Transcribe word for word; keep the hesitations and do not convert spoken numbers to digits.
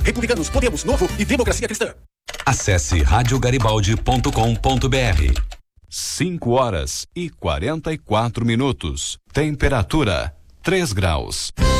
Republicanos, Podemos, Novo e Democracia Cristã. Acesse rádio garibaldi ponto com ponto br. cinco horas e quarenta e quatro minutos. Temperatura três graus.